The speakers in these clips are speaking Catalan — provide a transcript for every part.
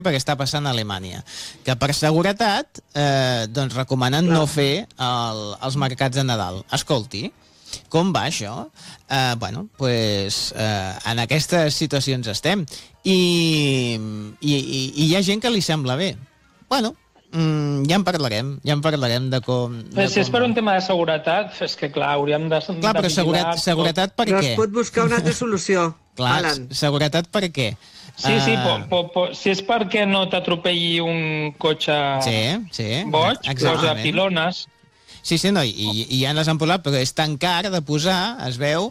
perquè està passant a Alemanya, que per seguretat doncs recomanen no fer els mercats de Nadal. Escolti, com va això? Bueno, doncs en aquestes situacions estem. I hi ha gent que li sembla bé. Bueno, ja en parlarem de com... Però si és per un tema de seguretat, és que clar, hauríem de... Clar, però seguretat per què? Però es pot buscar una altra solució. Clar, seguretat per què? Sí, si és perquè no t'atropelli un cotxe boig, posa pilones... Sí, no, i ja les han posat, però és tan car de posar, es veu,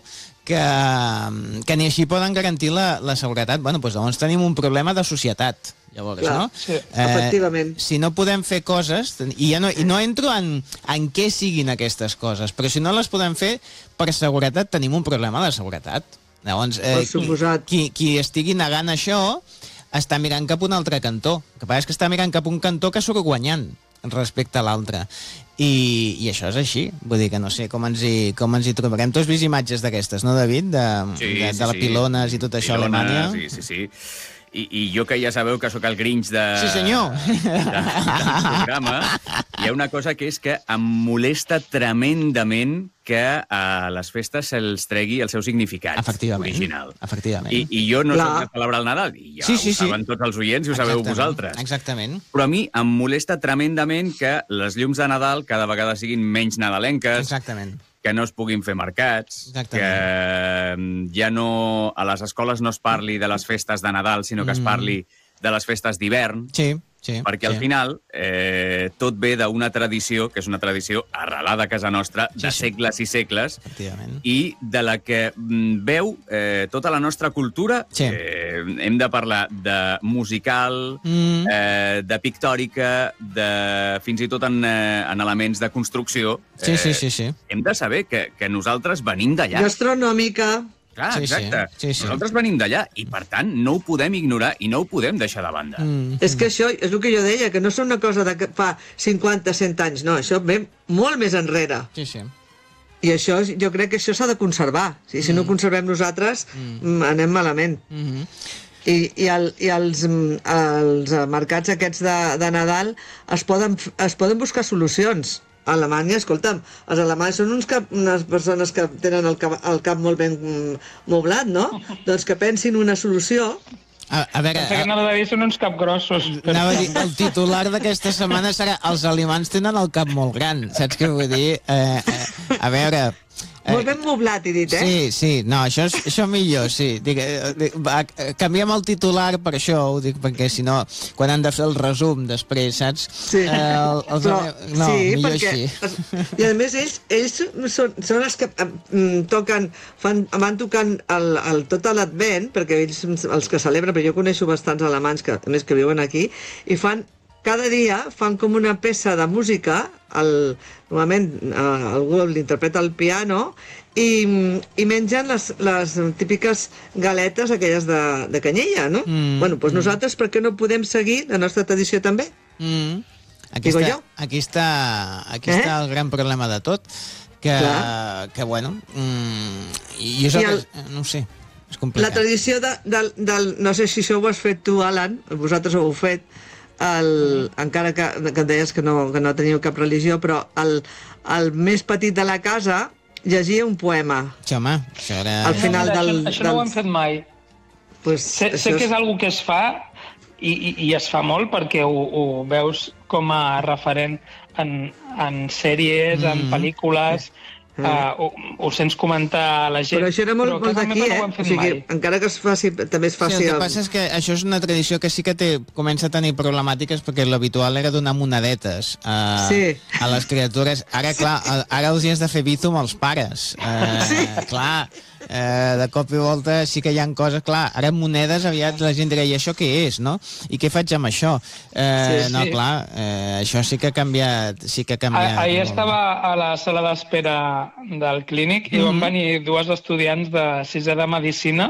que ni així poden garantir la seguretat. Bueno, doncs llavors tenim un problema de societat. Llavors, no? Sí. Efectivament. Si no podem fer coses, i no entro en què siguin aquestes coses, però si no les podem fer per seguretat, tenim un problema de seguretat. Llavors, qui estigui negant això està mirant cap a un altre cantó. El que passa és que està mirant cap a un cantó que surt guanyant respecte a l'altre. I això és així. Vull dir que no sé com ens hi trobarem. Tu has vist imatges d'aquestes, no, David? De la pilones i tot això a Alemanya? Sí. I jo que ja sabeu que sóc el Grinch Sí, senyor. del programa, hi ha una cosa que és que em molesta tremendament que a les festes se'ls tregui el seu significat original. Efectivament. I jo no soc de celebrar el Nadal, i ja ho saben tots els oients i ho sabeu vosaltres. Exactament. Però a mi em molesta tremendament que les llums de Nadal cada vegada siguin menys nadalenques. Exactament. Que no es puguin fer mercats, que ja no a les escoles no es parli de les festes de Nadal, sinó que es parli de les festes d'hivern, perquè al final tot ve d'una tradició, que és una tradició arrelada a casa nostra, de segles i segles, i de la que veu tota la nostra cultura. Hem de parlar de musical, de pictòrica, fins i tot en elements de construcció. Hem de saber que nosaltres venim d'allà. Gastronòmica. Clar, exacte. Nosaltres venim d'allà i, per tant, no ho podem ignorar i no ho podem deixar de banda. És que això és el que jo deia, que no és una cosa de fa 50-100 anys, no, això ve molt més enrere. I això, jo crec que això s'ha de conservar. Si no ho conservem nosaltres, anem malament. I els mercats aquests de Nadal es poden buscar solucions. A Alemanya, escolta'm, els alemanys són unes persones que tenen el cap molt ben moblat, no? Doncs que pensin una solució. A veure... Pensa que anava a dir són uns capgrossos. Anava a dir, el titular d'aquesta setmana serà els alemans tenen el cap molt gran, saps què vull dir? A veure... Molt ben moblat, he dit, Sí, no, això millor, sí. Canviem el titular per això, ho dic, perquè si no, quan han de fer el resum després, saps? Sí, millor així. I a més, ells són els que van tocant tot l'Advent, perquè ells els que celebren, però jo coneixo bastants alemanys que, a més, que viuen aquí, i cada dia fan com una peça de música, normalment algú l'interpreta al piano, i mengen les típiques galetes aquelles de canyella, no? Bueno, doncs nosaltres per què no podem seguir la nostra tradició també? Aquí està el gran problema de tot, que bueno, i això no ho sé, és complicat. La tradició no sé si això ho has fet tu, Alan, vosaltres ho heu fet, encara que em deies que no teníeu cap religió, però el més petit de la casa llegia un poema. Sí, home, això era... Al final això no ho hem fet mai. Sé que és una que es fa i es fa molt perquè ho veus com a referent en sèries, en pel·lícules... ho sents comentar a la gent, però això era molt d'aquí, o sigui, encara que es faci, també es faci... Sí, el que passa és que això és una tradició que sí que comença a tenir problemàtiques, perquè l'habitual era donar monedetes a les criatures. Ara, clar, ara els hi has de fer bízum als pares. Clar, de cop i volta sí que hi ha coses, clar, ara monedes aviat la gent dirà, i això què és, no? I què faig amb això? No, clar, això sí que ha canviat. Ahir estava a la sala d'espera del clínic i van venir dues estudiants de 6è de Medicina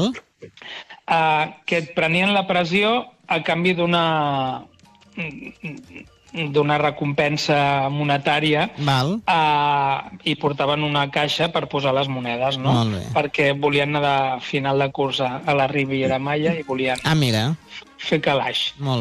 que et prenien la pressió a canvi d'una recompensa monetària i portaven una caixa per posar les monedes, no? Perquè volien anar de final de curs a la Riviera Maya i volien fer calaix.